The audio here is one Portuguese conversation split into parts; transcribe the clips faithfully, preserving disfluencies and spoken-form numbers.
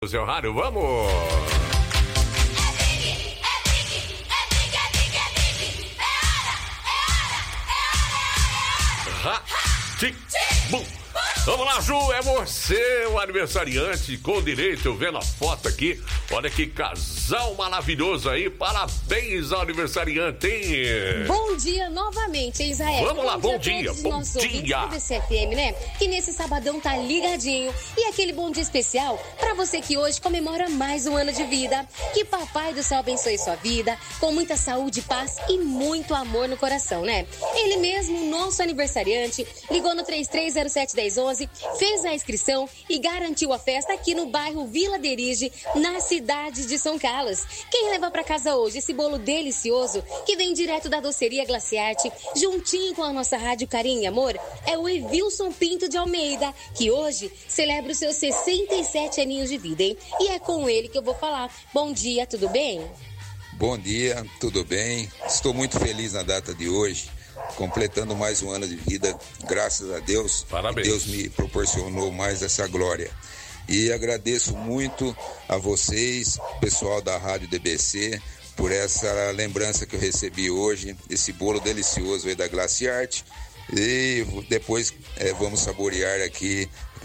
Seu rádio, vamos! Ra-ti-bum! Vamos lá, Ju, é você o aniversariante com direito, eu vendo a foto aqui, olha que casal maravilhoso aí, parabéns ao aniversariante, hein? Bom dia novamente, Israel. Vamos lá, bom dia, bom dia. Do C F M, né? Que nesse sabadão tá ligadinho. E aquele bom dia especial pra você que hoje comemora mais um ano de vida. Que Papai do Céu abençoe sua vida, com muita saúde, paz e muito amor no coração, né? Ele mesmo, nosso aniversariante, ligou no três três zero sete um zero um zero, fez a inscrição e garantiu a festa aqui no bairro Vila Derige, na cidade de São Carlos. Quem leva pra casa hoje esse bolo delicioso, que vem direto da doceria Glaciarte, juntinho com a nossa Rádio Carinho e Amor, é o Evilson Pinto de Almeida, que hoje celebra os seus sessenta e sete aninhos de vida, hein? E é com ele que eu vou falar. Bom dia, tudo bem? Bom dia, tudo bem? Estou muito feliz na data de hoje, completando mais um ano de vida, graças a Deus. Parabéns. Deus me proporcionou mais essa glória. E agradeço muito a vocês, pessoal da Rádio D B C, por essa lembrança que eu recebi hoje, esse bolo delicioso aí da Glaciarte. E depois é, vamos saborear aqui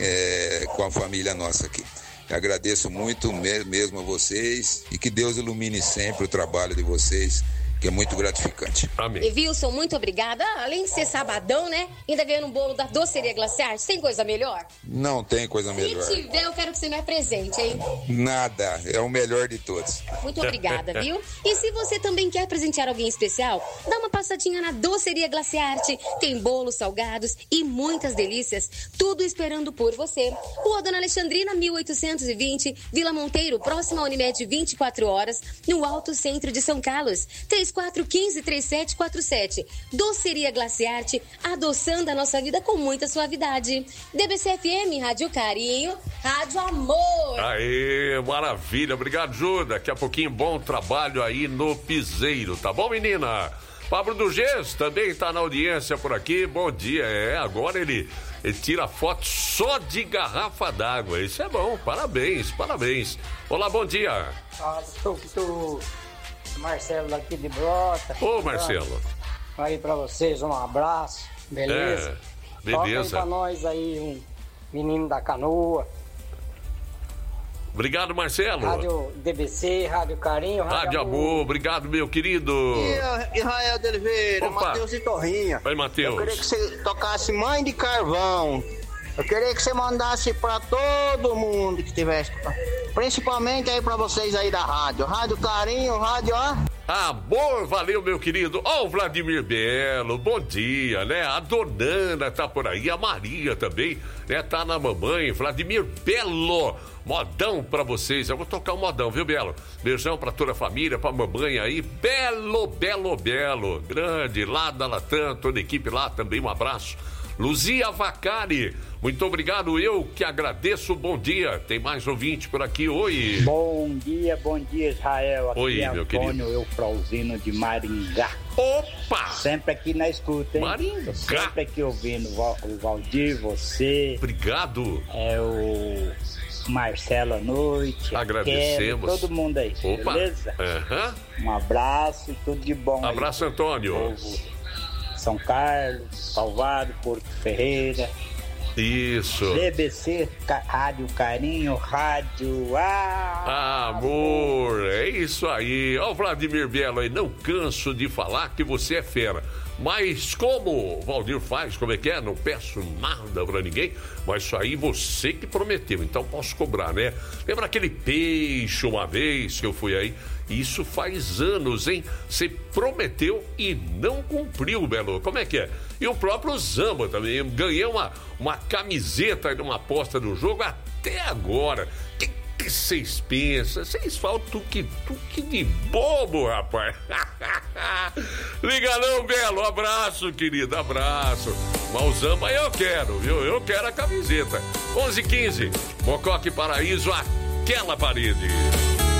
é, com a família nossa aqui. Agradeço muito mesmo a vocês e que Deus ilumine sempre o trabalho de vocês, que é muito gratificante. Amém. Evilson, muito obrigada. Além de ser sabadão, né? Ainda ganhando um bolo da doceria Glaciarte. Tem coisa melhor? Não tem coisa melhor. Se tiver, eu quero que você me apresente, hein? Nada, é o melhor de todos. Muito obrigada, viu? E se você também quer presentear alguém especial, dá uma passadinha na doceria Glaciarte. Tem bolos, salgados e muitas delícias, tudo esperando por você. Rua Dona Alexandrina, mil oitocentos e vinte, Vila Monteiro, próxima à Unimed, vinte e quatro horas, no Alto Centro de São Carlos. três quatro um cinco, três sete quatro sete. Doceria Glaciarte, adoçando a nossa vida com muita suavidade. D B C F M, Rádio Carinho, Rádio Amor. Aê, maravilha. Obrigado, Ju. Daqui a pouquinho, bom trabalho aí no piseiro, tá bom, menina? Pablo do Gesso também tá na audiência por aqui. Bom dia. É, agora ele, ele tira foto só de garrafa d'água. Isso é bom. Parabéns, parabéns. Olá, bom dia. Ah, estou que tu... Marcelo daqui de Brota. Ô, Marcelo. Aí pra vocês, um abraço, beleza? É, beleza. Toca aí pra nós aí um menino da canoa. Obrigado, Marcelo. Rádio D B C, Rádio Carinho, Rádio, Rádio Amor. Amor. Obrigado, meu querido. E Israel de Oliveira, Matheus e Torrinha. Oi, Matheus. Eu queria que você tocasse Mãe de Carvão. Eu queria que você mandasse pra todo mundo que tivesse, principalmente aí pra vocês aí da rádio. Rádio Carinho, Rádio ó. Amor, valeu, meu querido. Ó, o Vladimir Belo, bom dia, né? A Donana tá por aí, a Maria também, né? Tá na mamãe. Vladimir Belo, modão pra vocês. Eu vou tocar um modão, viu, Belo? Beijão pra toda a família, pra mamãe aí. Belo, Belo, Belo. Grande, lá da Latam, toda a equipe lá também, um abraço. Luzia Vacari, muito obrigado, eu que agradeço, bom dia. Tem mais ouvinte por aqui, oi. Bom dia, bom dia, Israel. Aqui oi, é meu Antônio querido. Eufrauzino de Maringá. Opa! Sempre aqui na escuta, hein? Maringá. Tô sempre aqui ouvindo o Valdir, você. Obrigado. É o Marcelo à noite. Agradecemos. Kelly, todo mundo aí, opa. Beleza? Uhum. Um abraço e tudo de bom. Abraço, aí, Antônio. Povo. São Carlos, Salvador, Porto Ferreira. Isso. D B C, Rádio Carinho, Rádio ah, Amor. É isso aí. Ó, o Vladimir Belo aí, não canso de falar que você é fera. Mas como o Valdir faz, como é que é? Não peço nada pra ninguém, mas isso aí você que prometeu, então posso cobrar, né? Lembra aquele peixe uma vez que eu fui aí? Isso faz anos, hein? Você prometeu e não cumpriu, Belo. Como é que é? E o próprio Zamba também. Ganhei uma, uma camiseta numa aposta do jogo até agora. Que que vocês pensam? Vocês falam tuque-tuque de bobo, rapaz. Liga não, Belo. Abraço, querido. Abraço. Mas o Zamba eu quero, viu? Eu quero a camiseta. onze e quinze. Mocoque Paraíso, aquela parede.